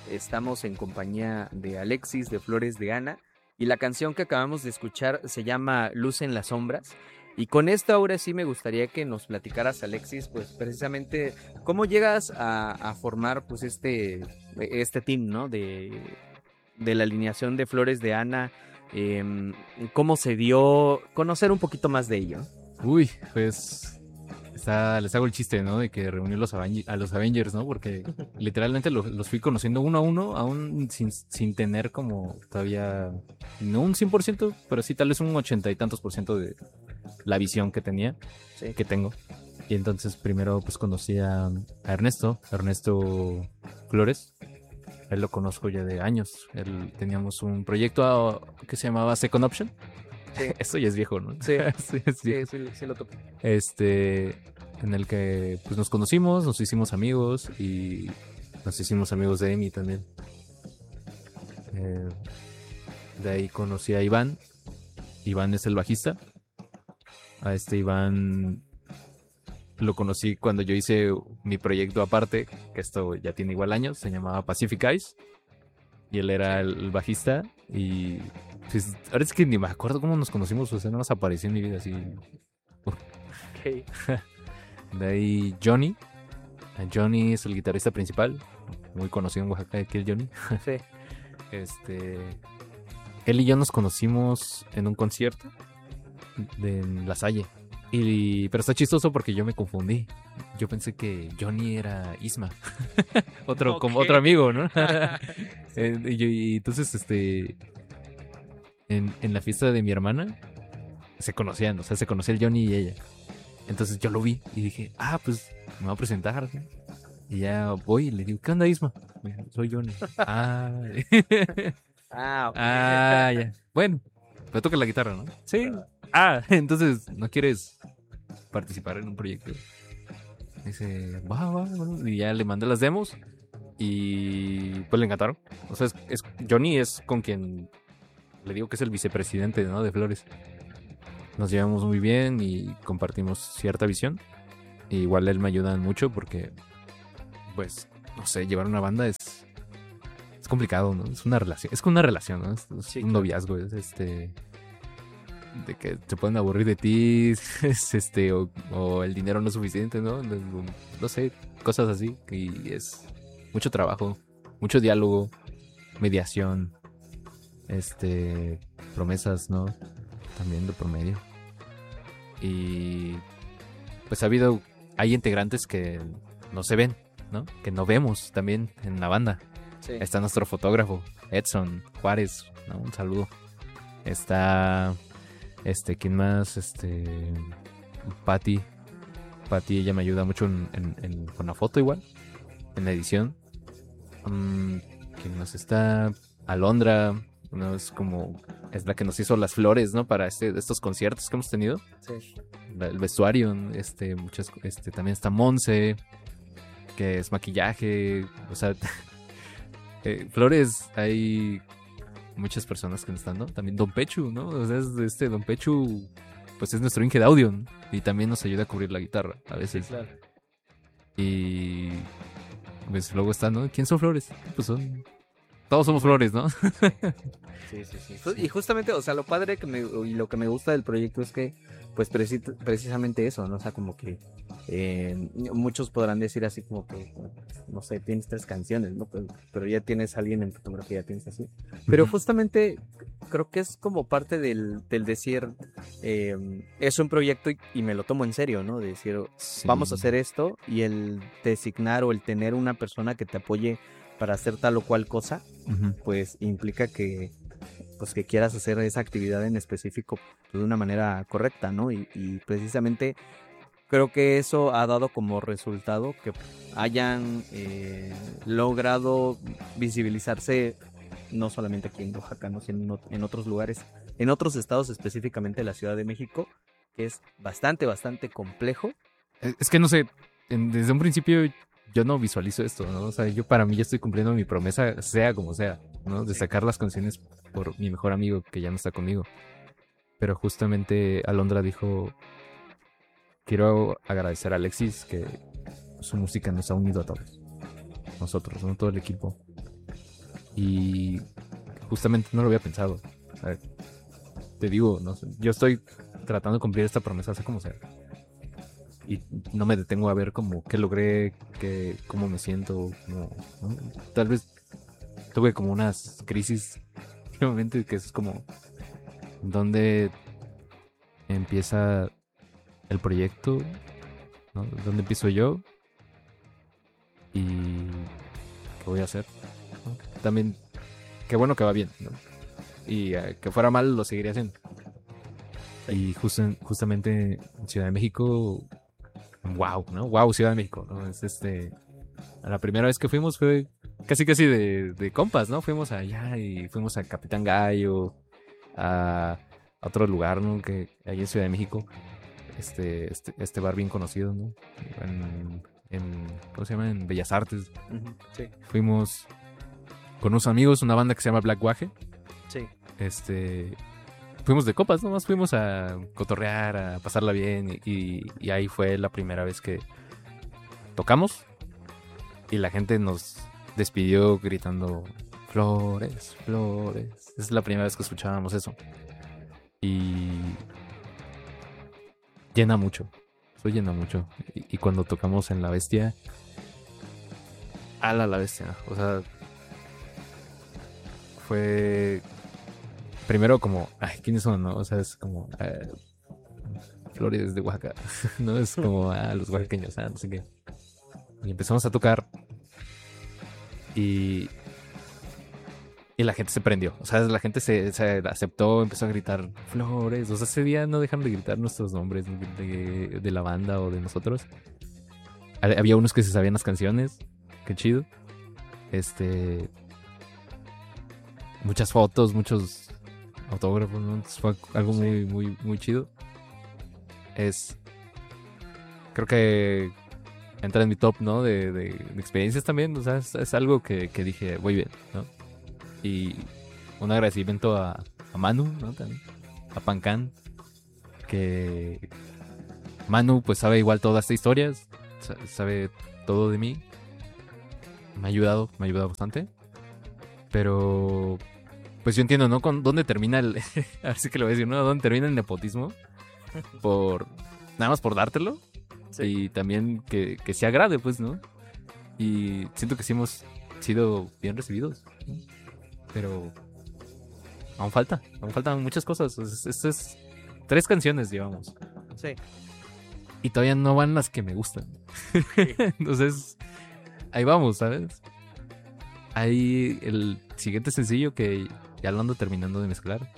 estamos en compañía de Alexis de Flores de Ana y la canción que acabamos de escuchar se llama Luz en las sombras. Y con esto ahora sí me gustaría que nos platicaras, Alexis, pues precisamente cómo llegas a formar pues este team, ¿no? De la alineación de Flores de Ana, cómo se dio, conocer un poquito más de ello. Uy, pues les hago el chiste, ¿no? De que reunió a los Avengers, ¿no? Porque literalmente los fui conociendo uno a uno, aún sin tener como todavía, no un 100%, pero sí tal vez un 80 y tantos por ciento de la visión que tenía, Sí. que tengo. Y entonces primero pues conocí a Ernesto Flores. Él lo conozco ya de años. Teníamos un proyecto que se llamaba Second Option. Sí. Esto ya es viejo, ¿no? Sí, Sí, es viejo. sí lo topo. En el que pues nos conocimos, nos hicimos amigos y nos hicimos amigos de Emi también. De ahí conocí a Iván. Iván es el bajista. A Iván lo conocí cuando yo hice mi proyecto aparte, que esto ya tiene igual años, se llamaba Pacific Eyes. Y él era el bajista. Y pues ahora es que ni me acuerdo cómo nos conocimos, o sea, no nos apareció en mi vida así. Okay. De ahí Johnny. Johnny es el guitarrista principal, muy conocido en Oaxaca, aquí el Johnny. Sí. Él y yo nos conocimos en un concierto en La Salle. Pero está chistoso porque yo me confundí. Yo pensé que Johnny era Isma. Como otro amigo, ¿no? y entonces, en la fiesta de mi hermana se conocían, o sea, se conocía el Johnny y ella. Entonces yo lo vi y dije, pues me va a presentar, ¿sí? Y ya voy y le digo, ¿qué onda, Isma? Me dijo, soy Johnny. Okay. Ya. Bueno, me toca la guitarra, ¿no? Sí. Entonces, ¿no quieres participar en un proyecto? Dice, va. Y ya le mandé las demos y pues le encantaron. O sea, Johnny es con quien le digo que es el vicepresidente, ¿no? De Flores. Nos llevamos muy bien y compartimos cierta visión. Igual él me ayuda mucho porque, pues, no sé, llevar una banda es complicado, ¿no? Es una relación, ¿no? Es Sí, un noviazgo, de que se pueden aburrir de ti, o el dinero no es suficiente, ¿no? No sé, cosas así. Y es mucho trabajo, mucho diálogo, mediación, promesas, ¿no? También de promedio. Y pues hay integrantes que no se ven, ¿no? Que no vemos también en la banda. Sí. Está nuestro fotógrafo, Edson Juárez, ¿no? Un saludo. Está, ¿quién más? Patty, ella me ayuda mucho con la foto igual, en la edición. ¿Quién más está? Alondra, ¿no? Es la que nos hizo las flores, ¿no? Para estos conciertos que hemos tenido. Sí. El vestuario, también está Monse, que es maquillaje, o sea, flores, hay muchas personas que están, ¿no? También Don Pechu, ¿no? O sea, Don Pechu, pues es nuestro Inge de audio, ¿no? Y también nos ayuda a cubrir la guitarra a veces. Sí, claro. Y pues luego está, ¿no? ¿Quién son Flores? Pues todos somos Flores, ¿no? Sí. Y justamente, o sea, lo padre y lo que me gusta del proyecto es que, pues precisamente eso, ¿no? O sea, como que muchos podrán decir así como que, no sé, tienes 3 canciones, ¿no? Pero ya tienes a alguien en fotografía, tienes así. Pero justamente creo que es como parte del decir, es un proyecto y me lo tomo en serio, ¿no? De decir, sí, vamos a hacer esto, y el designar o el tener una persona que te apoye para hacer tal o cual cosa, pues implica que quieras hacer esa actividad en específico de una manera correcta, ¿no? Y precisamente creo que eso ha dado como resultado que hayan logrado visibilizarse no solamente aquí en Oaxaca, ¿no? Sino en otros lugares, en otros estados, específicamente la Ciudad de México, que es bastante complejo. Es que no sé, desde un principio yo no visualizo esto, ¿no? O sea, para mí ya estoy cumpliendo mi promesa, sea como sea, ¿no? De sacar las canciones por mi mejor amigo que ya no está conmigo. Pero justamente Alondra dijo, quiero agradecer a Alexis que su música nos ha unido a todos. Nosotros, ¿no? Todo el equipo. Y justamente no lo había pensado. O sea, te digo, no sé, yo estoy tratando de cumplir esta promesa, sea como sea. Y no me detengo a ver como qué logré, cómo me siento. ¿No? Tal vez tuve como unas crisis últimamente que es como dónde empieza el proyecto, ¿no? ¿Dónde empiezo yo? ¿Y qué voy a hacer? ¿No? También, qué bueno que va bien, ¿no? Y que fuera mal lo seguiría haciendo. Y justamente en Ciudad de México, wow, ¿no? Wow, Ciudad de México, ¿no? Es la primera vez que fuimos fue casi de compas, ¿no? Fuimos allá y fuimos a Capitán Gallo, a otro lugar, ¿no? Que ahí en Ciudad de México, este bar bien conocido, ¿no? ¿Cómo se llama? En Bellas Artes. Uh-huh. Sí. Fuimos con unos amigos, una banda que se llama Black Waje. Sí. Fuimos de copas, nomás fuimos a cotorrear, a pasarla bien y ahí fue la primera vez que tocamos y la gente nos despidió gritando flores, flores. Es la primera vez que escuchábamos eso y llena mucho, eso llena mucho. Y cuando tocamos en La Bestia, ala La Bestia, o sea, fue primero como, ay, ¿quiénes son? ¿No? O sea, es como Flores de Oaxaca, ¿no? Es como, los oaxaqueños, no sé qué. Y empezamos a tocar y la gente se prendió. O sea, la gente se aceptó, empezó a gritar flores. O sea, ese día no dejan de gritar nuestros nombres de la banda o de nosotros. Había unos que se sabían las canciones. Qué chido. Muchas fotos, muchos autógrafos, ¿no? Entonces fue algo muy, muy, muy chido. Creo que entra en mi top, ¿no? De experiencias también. O sea, es algo que dije, muy bien, ¿no? Y un agradecimiento a Manu, ¿no? También, a Pancan, que Manu pues sabe igual todas estas historias, sabe todo de mí. Me ha ayudado bastante. Pero pues yo entiendo, ¿no? Con dónde termina el a ver si que lo voy a decir, ¿no? ¿Dónde termina el nepotismo? Nada más por dártelo. Sí. Y también que se agrade, pues, ¿no? Y siento que sí hemos sido bien recibidos. Pero aún faltan muchas cosas. Esto es 3 canciones llevamos. Sí. Y todavía no van las que me gustan. Sí. Entonces, ahí vamos, ¿sabes? Ahí el siguiente sencillo que ya lo ando terminando de mezclar.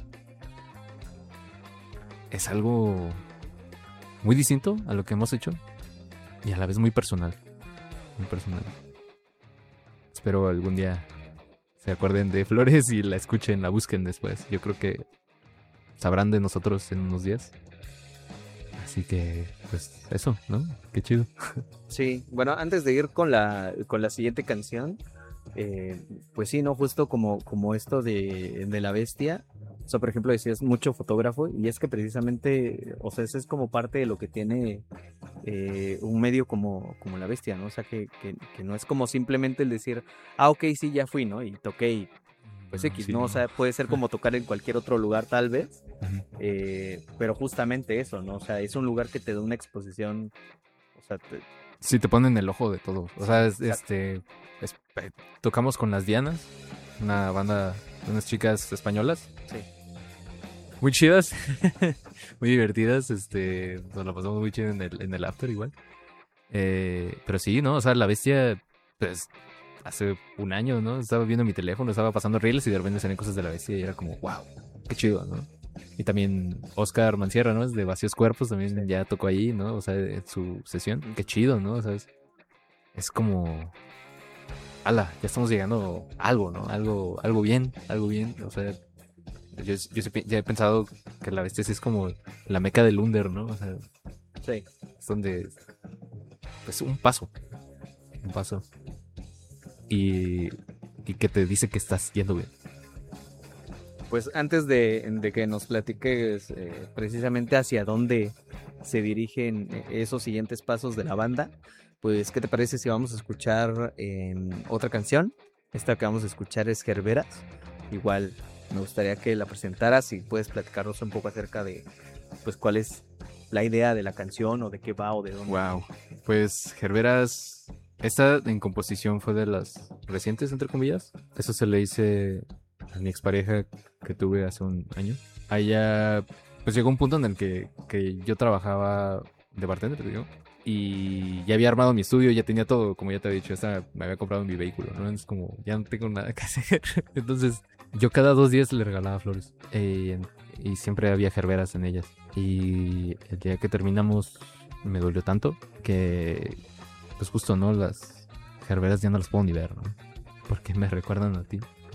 Es algo muy distinto a lo que hemos hecho. Y a la vez muy personal. Muy personal. Espero algún día se acuerden de Flores y la escuchen, la busquen después. Yo creo que sabrán de nosotros en unos días. Así que, pues, eso, ¿no? Qué chido. Sí, bueno, antes de ir con la siguiente canción, pues sí, ¿no? Justo como esto de La Bestia. O sea, por ejemplo, decías mucho fotógrafo, y es que precisamente, o sea, eso es como parte de lo que tiene un medio como La Bestia, ¿no? O sea, que no es como simplemente el decir, ok, sí, ya fui, ¿no? Y toqué y pues X, sí, ¿no? O sea, puede ser como tocar en cualquier otro lugar tal vez, pero justamente eso, ¿no? O sea, es un lugar que te da una exposición, o sea... Sí, te ponen el ojo de todo. O sea, tocamos con Las Dianas, una banda de unas chicas españolas. Sí. Muy chidas, muy divertidas, nos la pasamos muy chido en el after igual. Pero sí, ¿no? O sea, La Bestia, pues, hace un año, ¿no? Estaba viendo mi teléfono, estaba pasando reels y de repente salían cosas de La Bestia y era como, wow, qué chido, ¿no? Y también Oscar Mancierra, ¿no? Es de Vacíos Cuerpos, también ya tocó ahí, ¿no? O sea, en su sesión, qué chido, ¿no? O sea, es como... ala, ya estamos llegando a algo, ¿no? Algo bien, o sea... Yo ya he pensado que La Bestia sí es como la meca del under, ¿no? O sea, sí. Es donde, pues, un paso. Y que te dice que estás yendo bien. Pues antes de que nos platiques precisamente hacia dónde se dirigen esos siguientes pasos de la banda, pues, ¿qué te parece si vamos a escuchar otra canción? Esta que vamos a escuchar es Gerberas. Igual me gustaría que la presentaras y puedes platicarnos un poco acerca de, pues, cuál es la idea de la canción o de qué va o de dónde. Wow. Pues Gerberas, esta en composición fue de las recientes, entre comillas. Eso se le hice a mi expareja que tuve hace un año. A ella, pues llegó un punto en el que yo trabajaba de bartender, digo, y ya había armado mi estudio, ya tenía todo, como ya te he dicho, me había comprado mi vehículo, ¿no? Es como, ya no tengo nada que hacer. Entonces, yo cada 2 días le regalaba flores. Y siempre había gerberas en ellas. Y el día que terminamos me dolió tanto que, pues justo, ¿no? Las gerberas ya no las puedo ni ver, ¿no? Porque me recuerdan a ti.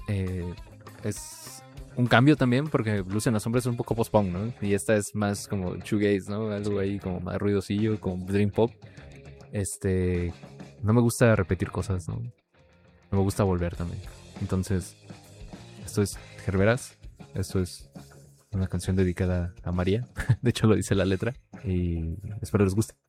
Es un cambio también porque Blues en las sombras es un poco post-punk, ¿no? Y esta es más como shoegaze, ¿no? Algo ahí como más ruidosillo, como dream pop. No me gusta repetir cosas, ¿no? No me gusta volver también. Entonces, esto es Gerberas. Esto es una canción dedicada a María. De hecho, lo dice la letra. Y espero les guste.